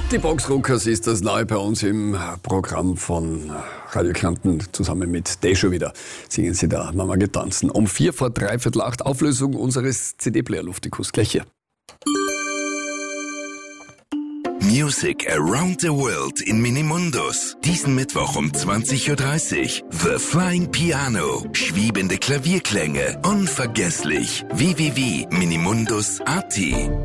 Die Boxrockers ist das nahe bei uns im Programm von Radio Kärnten. Zusammen mit Dejo wieder singen sie da Mama geht tanzen. Um 7:45 Auflösung unseres CD-Player Luftikus. Gleich hier. Music Around the World in Minimundus. Diesen Mittwoch um 20:30 Uhr. The Flying Piano. Schwebende Klavierklänge. Unvergesslich. www.minimundus.at.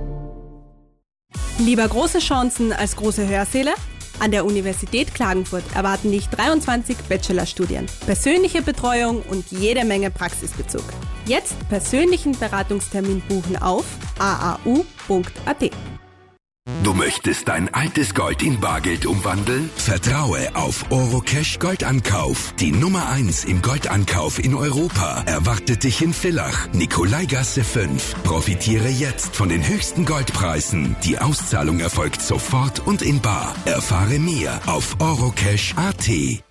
Lieber große Chancen als große Hörsäle? An der Universität Klagenfurt erwarten dich 23 Bachelorstudien, persönliche Betreuung und jede Menge Praxisbezug. Jetzt persönlichen Beratungstermin buchen auf aau.at. Du möchtest dein altes Gold in Bargeld umwandeln? Vertraue auf Orocash Goldankauf. Die Nummer 1 im Goldankauf in Europa erwartet dich in Villach, Nikolaigasse 5. Profitiere jetzt von den höchsten Goldpreisen. Die Auszahlung erfolgt sofort und in bar. Erfahre mehr auf orocash.at.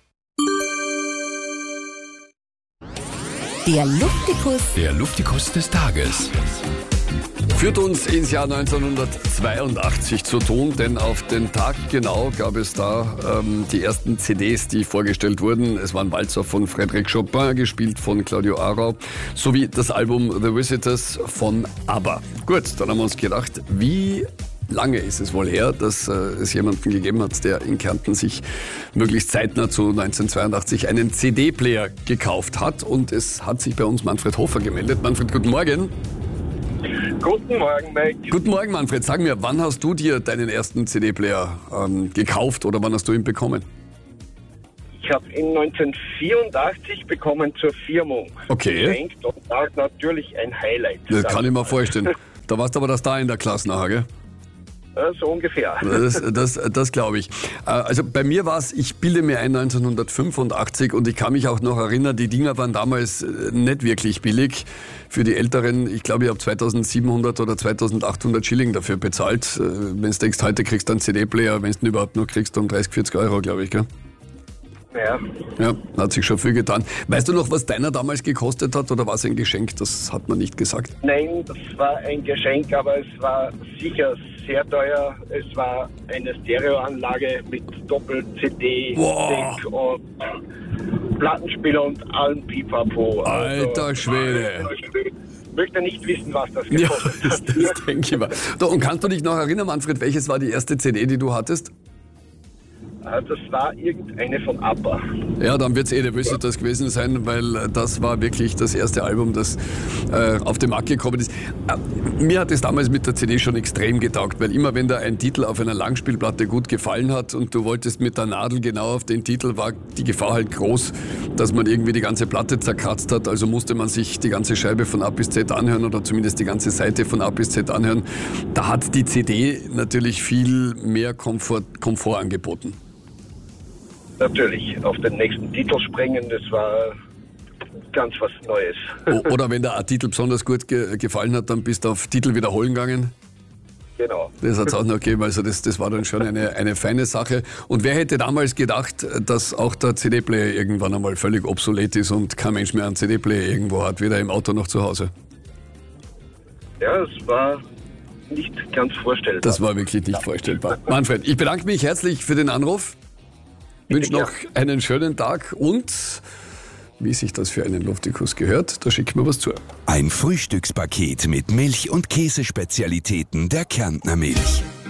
Der Luftikus. Der Luftikus des Tages führt uns ins Jahr 1982 zu tun, denn auf den Tag genau gab es da die ersten CDs, die vorgestellt wurden. Es waren Walzer von Frédéric Chopin, gespielt von Claudio Arrau, sowie das Album The Visitors von ABBA. Gut, dann haben wir uns gedacht, wie lange ist es wohl her, dass es jemanden gegeben hat, der in Kärnten sich möglichst zeitnah zu 1982 einen CD-Player gekauft hat. Und es hat sich bei uns Manfred Hofer gemeldet. Manfred, guten Morgen. Guten Morgen, Mike. Guten Morgen, Manfred. Sag mir, wann hast du dir deinen ersten CD-Player gekauft oder wann hast du ihn bekommen? Ich habe ihn 1984 bekommen zur Firmung. Okay. Geschenkt und war natürlich ein Highlight. Das kann ich mir vorstellen. Da warst du aber der Star in der Klasse nachher, gell? So ungefähr. Das glaube ich. Also bei mir war es, ich bilde mir ein 1985 und ich kann mich auch noch erinnern, die Dinger waren damals nicht wirklich billig. Für die Älteren, ich glaube, ich habe 2700 oder 2800 Schilling dafür bezahlt. Wenn du denkst, heute kriegst du einen CD-Player, wenn du ihn überhaupt noch kriegst, um 30, 40 Euro, glaube ich, gell? Ja, hat sich schon viel getan. Weißt du noch, was deiner damals gekostet hat oder war es ein Geschenk? Das hat man nicht gesagt. Nein, das war ein Geschenk, aber es war sicher sehr teuer. Es war eine Stereoanlage mit Doppel-CD-Deck und Plattenspieler und allem Pipapo. Alter Schwede. Ich möchte nicht wissen, was das gekostet hat. Das denke ich mal. So, und kannst du dich noch erinnern, Manfred, welches war die erste CD, die du hattest? Das war irgendeine von ABBA. Ja, dann wird es The Visitors gewesen sein, weil das war wirklich das erste Album, das auf den Markt gekommen ist. Mir hat es damals mit der CD schon extrem getaugt, weil immer wenn da ein Titel auf einer Langspielplatte gut gefallen hat und du wolltest mit der Nadel genau auf den Titel, war die Gefahr halt groß, dass man irgendwie die ganze Platte zerkratzt hat. Also musste man sich die ganze Scheibe von A bis Z anhören oder zumindest die ganze Seite von A bis Z anhören. Da hat die CD natürlich viel mehr Komfort angeboten. Natürlich, auf den nächsten Titel springen, das war ganz was Neues. Oder wenn der Titel besonders gut gefallen hat, dann bist du auf Titel wiederholen gegangen. Genau. Das hat es auch noch gegeben, also das war dann schon eine feine Sache. Und wer hätte damals gedacht, dass auch der CD-Player irgendwann einmal völlig obsolet ist und kein Mensch mehr einen CD-Player irgendwo hat, weder im Auto noch zu Hause? Ja, es war nicht ganz vorstellbar. Das war wirklich nicht vorstellbar. Manfred, ich bedanke mich herzlich für den Anruf. Wünsche noch einen schönen Tag und, wie sich das für einen Luftikus gehört, da schicken wir was zu. Ein Frühstückspaket mit Milch- und Käsespezialitäten der Kärntner Milch.